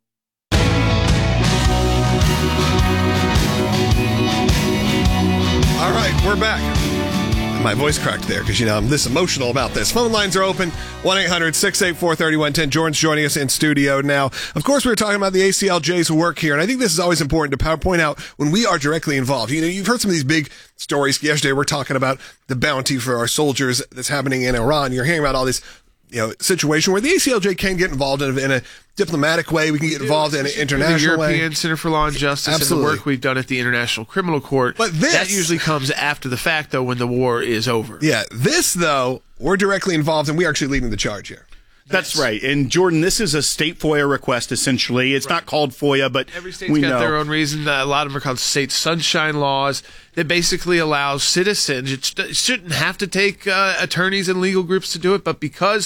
All right, we're back. My voice cracked there because, you know, I'm this emotional about this. Phone lines are open, one eight hundred, six eight four, three one one zero. Jordan's joining us in studio now. Of course, we were talking about the A C L J's work here, and I think this is always important to point out when we are directly involved. You know, you've heard some of these big stories. Yesterday, we're talking about the bounty for our soldiers that's happening in Iran. You're hearing about all this, you know, situation where the A C L J can get involved in a, in a diplomatic way. We can get involved in an international the European way. Center for Law and Justice Absolutely. And the work we've done at the International Criminal Court. But this, that usually comes after the fact, though, when the war is over. Yeah, this, though, we're directly involved, and we're actually leading the charge here. That's right. And Jordan, this is a state FOIA request, essentially. It's right. not called FOIA, but every state's we got know. their own reason. A lot of them are called state sunshine laws that basically allows citizens, it shouldn't have to take uh, attorneys and legal groups to do it, but because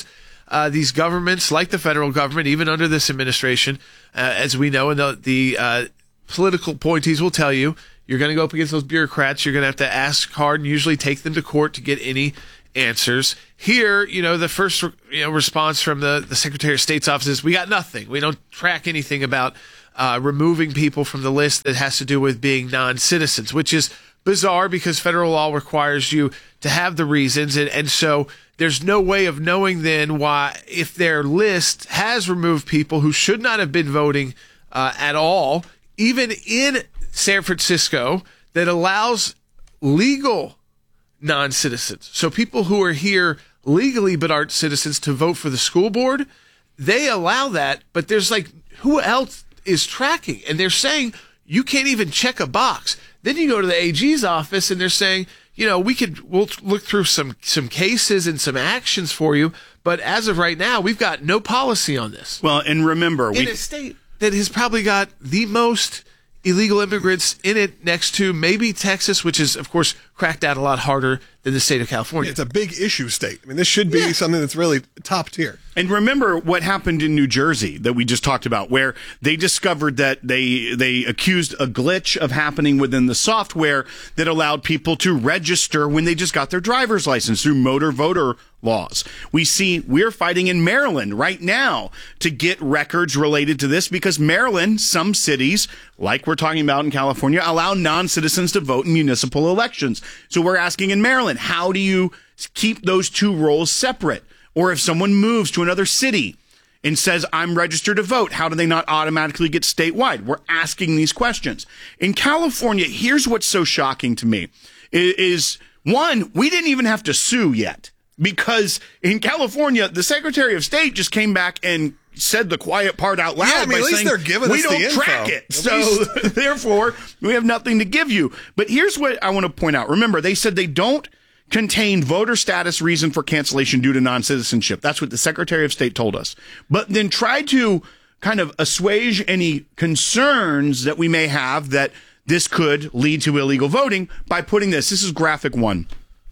uh, these governments, like the federal government, even under this administration, uh, as we know, and the, the uh, political appointees will tell you, you're going to go up against those bureaucrats. You're going to have to ask hard and usually take them to court to get any answers. Here, you know, the first you know, response from the, the Secretary of State's office is, we got nothing. We don't track anything about uh, removing people from the list that has to do with being non-citizens, which is bizarre because federal law requires you to have the reasons. And, and so there's no way of knowing then why, if their list has removed people who should not have been voting uh, at all, even in San Francisco, that allows legal non-citizens. So people who are here legally but aren't citizens to vote for the school board, they allow that, but there's like, who else is tracking? And they're saying you can't even check a box. Then you go to the A G's office and they're saying, you know, we could, we'll look through some, some cases and some actions for you. But as of right now, we've got no policy on this. Well, and remember, in we, a state that has probably got the most illegal immigrants in it, next to maybe Texas, which is, of course, cracked down a lot harder than the state of California. It's a big issue state. I mean, this should be yeah. something that's really top tier. And remember what happened in New Jersey that we just talked about, where they discovered that they they accused a glitch of happening within the software that allowed people to register when they just got their driver's license through motor voter laws. We see we're fighting in Maryland right now to get records related to this because Maryland, some cities, like we're talking about in California, allow non-citizens to vote in municipal elections. So we're asking in Maryland, how do you keep those two roles separate? Or if someone moves to another city and says, I'm registered to vote, how do they not automatically get statewide? We're asking these questions. In California, here's what's so shocking to me is, one, we didn't even have to sue yet. Because in California, the Secretary of State just came back and said the quiet part out loud. Yeah, I mean, by at least saying, they're giving we us don't the info. track it. At So least. therefore, we have nothing to give you. But here's what I want to point out. Remember, they said they don't contain voter status reason for cancellation due to non-citizenship. That's what the Secretary of State told us. But then tried to kind of assuage any concerns that we may have that this could lead to illegal voting by putting this. This is graphic one.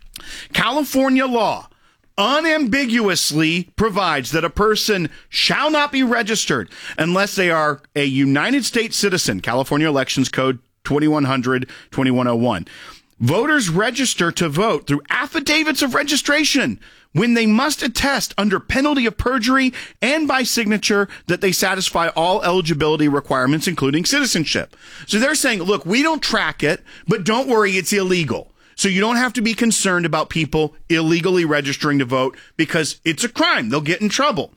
California law unambiguously provides that a person shall not be registered unless they are a United States citizen. California Elections Code twenty-one hundred, twenty-one oh one. Voters register to vote through affidavits of registration when they must attest under penalty of perjury and by signature that they satisfy all eligibility requirements, including citizenship. So they're saying, look, we don't track it, but don't worry, it's illegal. So you don't have to be concerned about people illegally registering to vote because it's a crime. They'll get in trouble.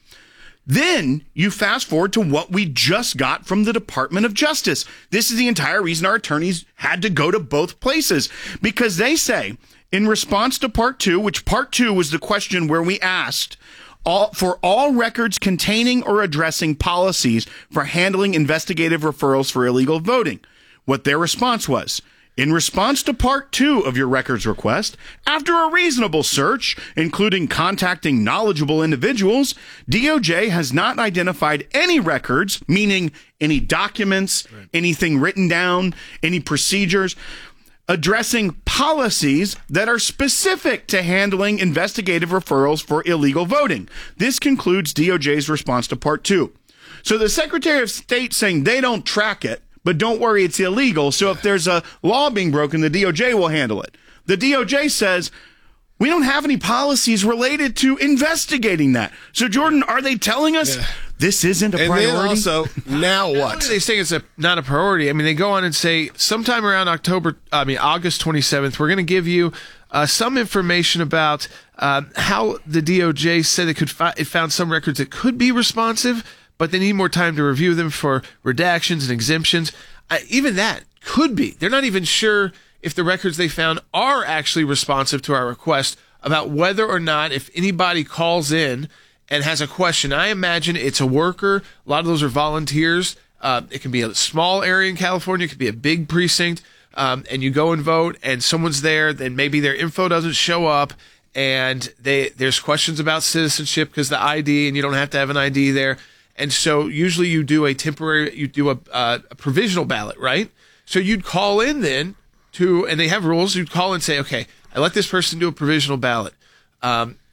Then you fast forward to what we just got from the Department of Justice. This is the entire reason our attorneys had to go to both places, because they say in response to part two, which part two was the question where we asked all, for all records containing or addressing policies for handling investigative referrals for illegal voting, what their response was. In response to part two of your records request, after a reasonable search, including contacting knowledgeable individuals, D O J has not identified any records, meaning any documents, right. anything written down, any procedures, addressing policies that are specific to handling investigative referrals for illegal voting. This concludes D O J's response to part two. So the Secretary of State saying they don't track it, but don't worry, it's illegal. So if there's a law being broken, the D O J will handle it. The D O J says, we don't have any policies related to investigating that. So, Jordan, are they telling us yeah. this isn't a and priority? And also, now what? Not only are they saying it's a, not a priority, I mean, they go on and say sometime around October, I mean, August twenty-seventh, we're going to give you uh, some information about uh, how the D O J said it could fi- it found some records that could be responsive, but they need more time to review them for redactions and exemptions. Uh, even that could be. They're not even sure if the records they found are actually responsive to our request about whether or not, if anybody calls in and has a question. I imagine it's a worker. A lot of those are volunteers. Uh, it can be a small area in California. It could be a big precinct. Um, and you go and vote and someone's there, then maybe their info doesn't show up. And they there's questions about citizenship because the I D, and you don't have to have an I D there. And so usually you do a temporary, you do a, uh, a provisional ballot, right? So you'd call in then to, and they have rules, you'd call and say, okay, I let this person do a provisional ballot. Um,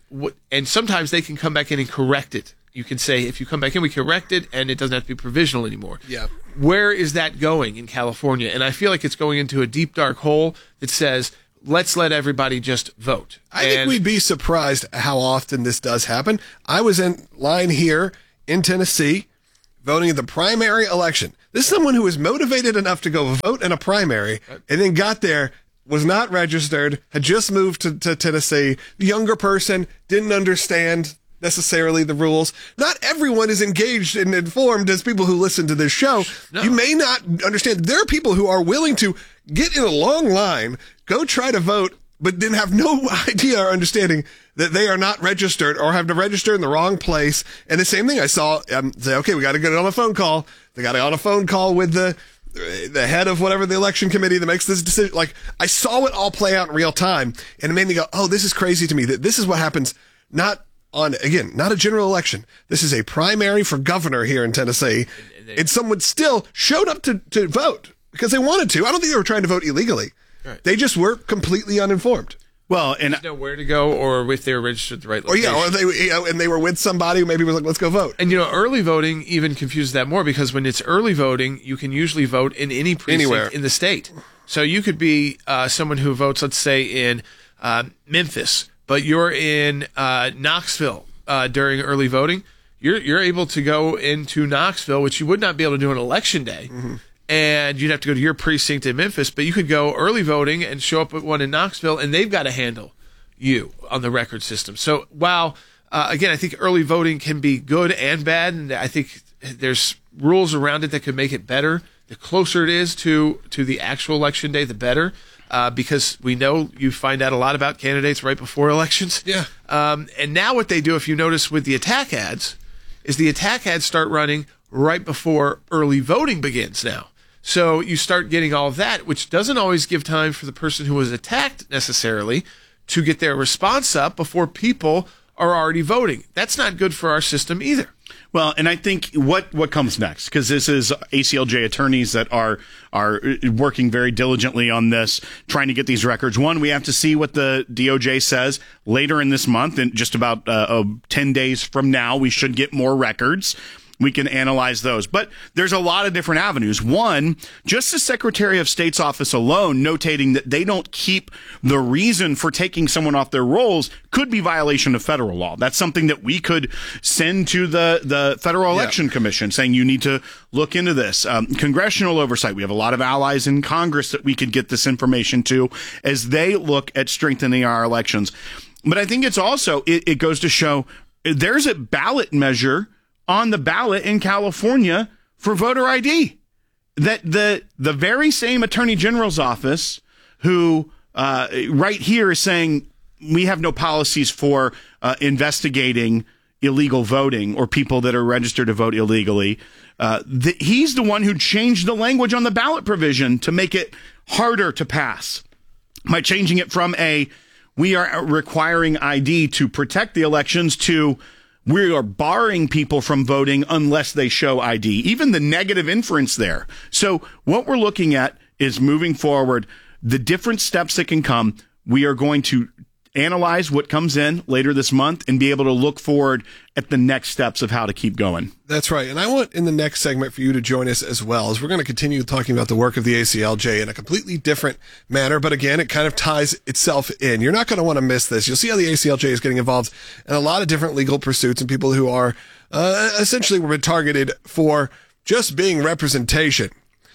what, and sometimes they can come back in and correct it. You can say, if you come back in, we correct it, and it doesn't have to be provisional anymore. Yeah. Where is that going in California? And I feel like it's going into a deep, dark hole that says, let's let everybody just vote. I and think we'd be surprised how often this does happen. I was in line here in Tennessee voting in the primary election. This is someone who was motivated enough to go vote in a primary and then got there, was not registered, had just moved to, to Tennessee, younger person, didn't understand necessarily the rules. Not everyone is engaged and informed as people who listen to this show. No. You may not understand. There are people who are willing to get in a long line, go try to vote, but then have no idea or understanding that they are not registered or have to register in the wrong place. And the same thing I saw, um, say, okay, we got to get on a phone call. They got on a phone call with the the head of whatever the election committee that makes this decision. Like, I saw it all play out in real time, and it made me go, oh, this is crazy to me. That this is what happens, not on, again, not a general election. This is a primary for governor here in Tennessee. And, and, and someone still showed up to, to vote because they wanted to. I don't think they were trying to vote illegally. Right. They just were completely uninformed. Well, and didn't know where to go, or if they were registered at the right location. Or yeah, or they, you know, and they were with somebody who maybe was like, let's go vote. And you know, early voting even confuses that more, because when it's early voting, you can usually vote in any precinct Anywhere. in the state. So you could be uh, someone who votes, let's say, in uh, Memphis, but you're in uh, Knoxville uh, during early voting. You're you're able to go into Knoxville, which you would not be able to do on election day. Mm-hmm. And you'd have to go to your precinct in Memphis, but you could go early voting and show up at one in Knoxville, and they've got to handle you on the record system. So while, uh, again, I think early voting can be good and bad, and I think there's rules around it that could make it better. The closer it is to, to the actual election day, the better, uh, because we know you find out a lot about candidates right before elections. Yeah. Um, and now what they do, if you notice with the attack ads, is the attack ads start running right before early voting begins now. So you start getting all of that, which doesn't always give time for the person who was attacked necessarily to get their response up before people are already voting. That's not good for our system either. Well, and I think what, what comes next, because this is A C L J attorneys that are are working very diligently on this, trying to get these records. One, we have to see what the D O J says later in this month, and just about uh, uh, ten days from now, we should get more records. We can analyze those. But there's a lot of different avenues. One, just the Secretary of State's office alone notating that they don't keep the reason for taking someone off their rolls could be violation of federal law. That's something that we could send to the, the Federal Election yeah. Commission saying you need to look into this. Um, congressional oversight. We have a lot of allies in Congress that we could get this information to as they look at strengthening our elections. But I think it's also, it, it goes to show there's a ballot measure on the ballot in California for voter I D. That the the very same Attorney General's office who uh, right here is saying we have no policies for uh, investigating illegal voting or people that are registered to vote illegally. Uh, the, he's the one who changed the language on the ballot provision to make it harder to pass by changing it from a we are requiring I D to protect the elections to we are barring people from voting unless they show I D, even the negative inference there. So what we're looking at is moving forward, the different steps that can come. We are going to analyze what comes in later this month and be able to look forward at the next steps of how to keep going. That's right. And I want in the next segment for you to join us as well, as we're going to continue talking about the work of the A C L J in a completely different manner. But again, it kind of ties itself in. You're not going to want to miss this. You'll see how the A C L J is getting involved in a lot of different legal pursuits and people who are uh, essentially were targeted for just being representation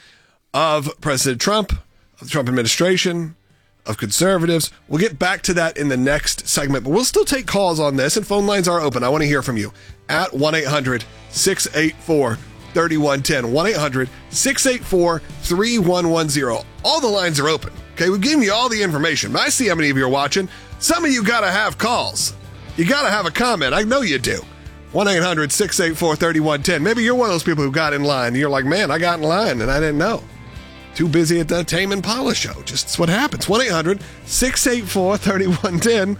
of President Trump, of the Trump administration, of conservatives. We'll get back to that in the next segment, but we'll still take calls on this, and phone lines are open. I want to hear from you at one eight hundred six eight four three one one zero. one eight hundred six eight four three one one zero. All the lines are open. Okay, we've given you all the information, but I see how many of you are watching. Some of you got to have calls. You got to have a comment. I know you do. one eight hundred six eight four three one one zero. Maybe you're one of those people who got in line. And you're like, man, I got in line and I didn't know. Too busy at the Tame Impala show. Just it's what happens. one eight hundred six eight four three one one zero.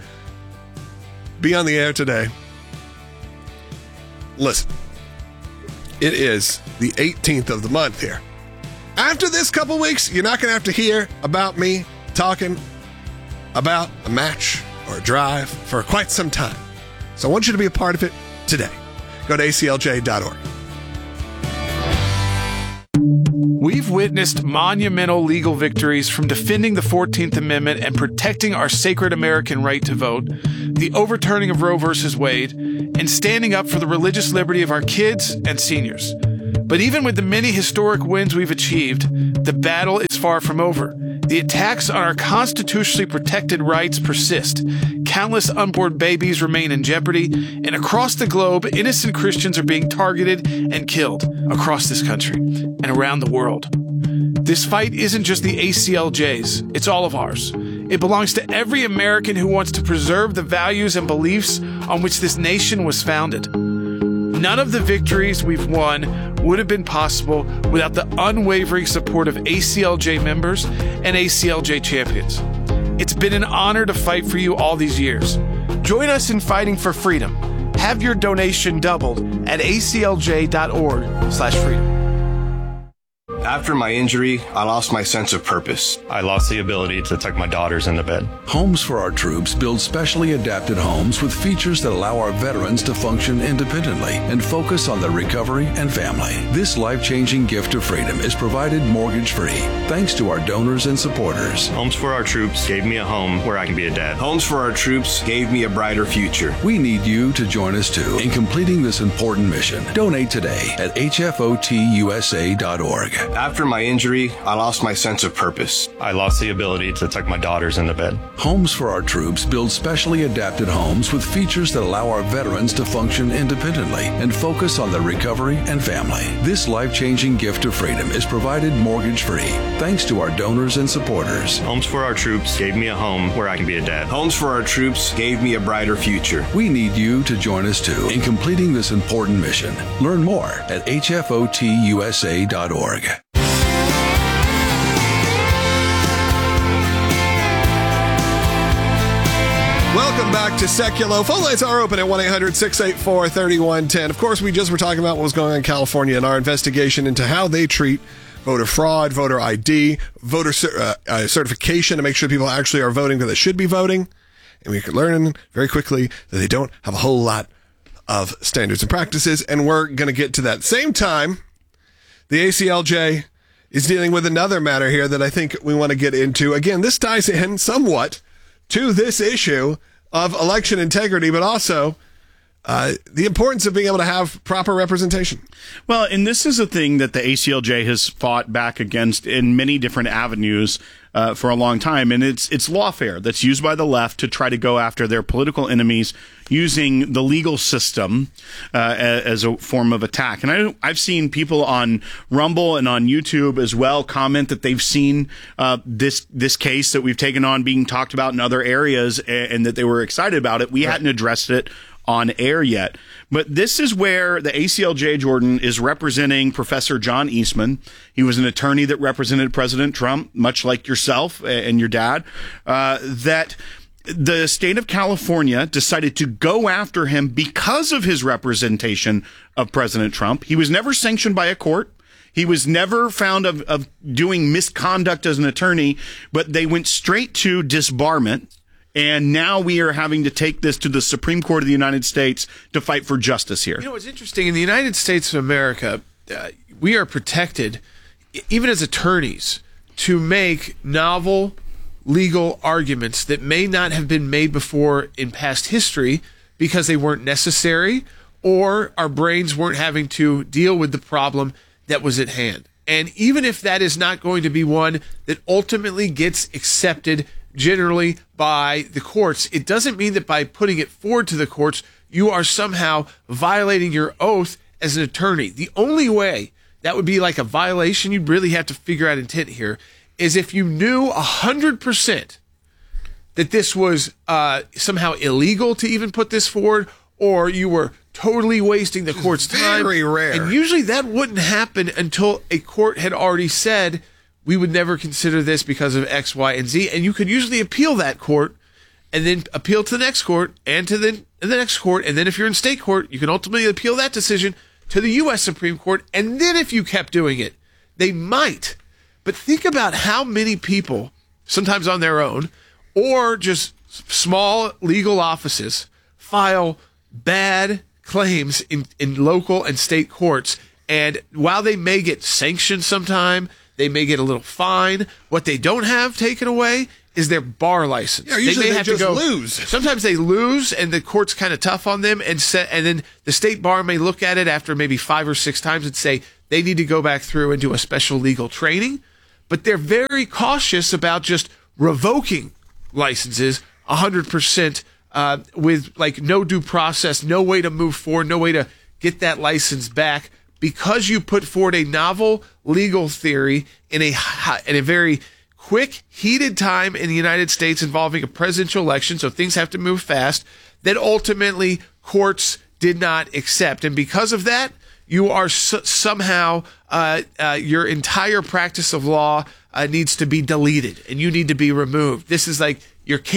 Be on the air today. Listen, it is the eighteenth of the month here. After this couple weeks, you're not going to have to hear about me talking about a match or a drive for quite some time. So I want you to be a part of it today. Go to A C L J dot org. We've witnessed monumental legal victories from defending the fourteenth Amendment and protecting our sacred American right to vote, the overturning of Roe versus Wade, and standing up for the religious liberty of our kids and seniors. But even with the many historic wins we've achieved, the battle is far from over. The attacks on our constitutionally protected rights persist. Countless unborn babies remain in jeopardy, and across the globe, innocent Christians are being targeted and killed across this country and around the world. This fight isn't just the A C L J's, it's all of ours. It belongs to every American who wants to preserve the values and beliefs on which this nation was founded. None of the victories we've won would have been possible without the unwavering support of A C L J members and A C L J champions. It's been an honor to fight for you all these years. Join us in fighting for freedom. Have your donation doubled at A C L J dot org slash freedom. After my injury, I lost my sense of purpose. I lost the ability to tuck my daughters into bed. Homes for Our Troops builds specially adapted homes with features that allow our veterans to function independently and focus on their recovery and family. This life-changing gift of freedom is provided mortgage-free thanks to our donors and supporters. Homes for Our Troops gave me a home where I can be a dad. Homes for Our Troops gave me a brighter future. We need you to join us too in completing this important mission. Donate today at H F O T U S A dot org. After my injury, I lost my sense of purpose. I lost the ability to tuck my daughters into bed. Homes for Our Troops builds specially adapted homes with features that allow our veterans to function independently and focus on their recovery and family. This life-changing gift of freedom is provided mortgage-free thanks to our donors and supporters. Homes for Our Troops gave me a home where I can be a dad. Homes for Our Troops gave me a brighter future. We need you to join us too in completing this important mission. Learn more at H F O T U S A dot org. Welcome back to Seculo. Phone lines are open at one eight hundred six eight four three one one zero. Of course, we just were talking about what was going on in California and our investigation into how they treat voter fraud, voter I D, voter uh, uh, certification to make sure people actually are voting that they should be voting. And we can learn very quickly that they don't have a whole lot of standards and practices, and we're going to get to that. Same time, the A C L J is dealing with another matter here that I think we want to get into. Again, this ties in somewhat to this issue of election integrity, but also uh, the importance of being able to have proper representation. Well, and this is a thing that the A C L J has fought back against in many different avenues uh, for a long time, and it's it's lawfare that's used by the left to try to go after their political enemies using the legal system uh, as a form of attack. And I, I've seen people on Rumble and on YouTube as well comment that they've seen uh, this this case that we've taken on being talked about in other areas, and, and that they were excited about it. We right. hadn't addressed it on air yet. But this is where the A C L J, Jordan, is representing Professor John Eastman. He was an attorney that represented President Trump, much like yourself and your dad, uh, that the state of California decided to go after him because of his representation of President Trump. He was never sanctioned by a court. He was never found of, of doing misconduct as an attorney, but they went straight to disbarment. And now we are having to take this to the Supreme Court of the United States to fight for justice here. You know, what's interesting, in the United States of America, uh, we are protected, even as attorneys, to make novel legal arguments that may not have been made before in past history because they weren't necessary, or our brains weren't having to deal with the problem that was at hand. And even if that is not going to be one that ultimately gets accepted generally by the courts, it doesn't mean that by putting it forward to the courts, you are somehow violating your oath as an attorney. The only way that would be like a violation, you'd really have to figure out intent here, is if you knew one hundred percent that this was uh, somehow illegal to even put this forward, or you were totally wasting the court's time. Very rare. And usually that wouldn't happen until a court had already said, we would never consider this because of X, Y, and Z. And you could usually appeal that court and then appeal to the next court and to the, the next court. And then if you're in state court, you can ultimately appeal that decision to the U S Supreme Court. And then if you kept doing it, they might. But think about how many people, sometimes on their own, or just small legal offices, file bad claims in, in local and state courts. And while they may get sanctioned sometime, they may get a little fine, what they don't have taken away is their bar license. Yeah, usually they, may they have just to go, lose. Sometimes they lose, and the court's kind of tough on them, and set, and then the state bar may look at it after maybe five or six times and say they need to go back through and do a special legal training. But they're very cautious about just revoking licenses one hundred percent uh, with like no due process, no way to move forward, no way to get that license back, because you put forward a novel legal theory in a in a very quick, heated time in the United States involving a presidential election, so things have to move fast, that ultimately courts did not accept. And because of that, you are so, somehow, uh, uh, your entire practice of law uh, needs to be deleted, and you need to be removed. This is like your